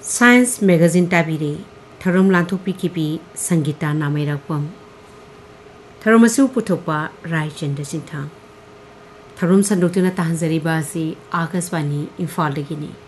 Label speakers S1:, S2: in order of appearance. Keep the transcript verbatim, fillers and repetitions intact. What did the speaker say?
S1: science magazine ताबीरे थरम लांथोपीकिपी Sangeeta नामेरकपम थरम असु पुथोपा रायचंद्र सिंथाम थरम संदोक्तुना ताहंजरीबा असि आकाशवाणी इम्फालदगिनी